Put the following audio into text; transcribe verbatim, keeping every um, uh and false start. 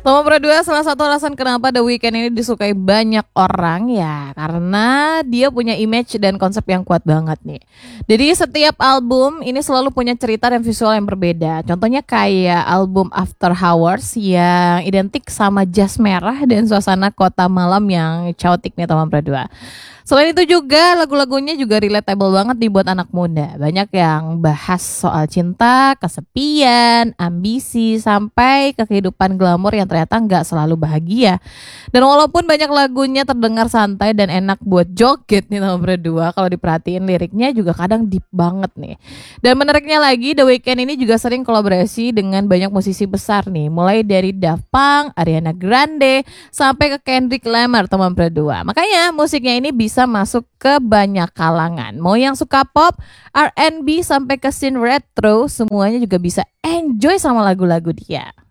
Nomor berdua, salah satu alasan kenapa The Weeknd ini disukai banyak orang ya karena dia punya image dan konsep yang kuat banget nih. Jadi setiap album ini selalu punya cerita dan visual yang berbeda. Contohnya kayak album After Hours yang identik sama jas merah dan suasana kota malam yang chaotic nih teman berdua. Selain itu juga lagu-lagunya juga relatable banget nih buat anak muda. Banyak yang bahas soal cinta, kesepian, ambisi, sampai ke kehidupan glamor yang ternyata nggak selalu bahagia. Dan walaupun banyak lagunya terdengar santai dan enak buat joget nih nomor berdua, kalau diperhatiin liriknya juga kadang deep banget nih. Dan menariknya lagi, The Weeknd ini juga sering kolaborasi dengan banyak musisi besar nih, mulai dari Daft Punk, Ariana Grande, sampai ke Kendrick Lamar teman berdua. Makanya musiknya ini bisa masuk ke banyak kalangan. Mau yang suka pop, R and B, sampai ke scene retro, semuanya juga bisa enjoy sama lagu-lagu dia.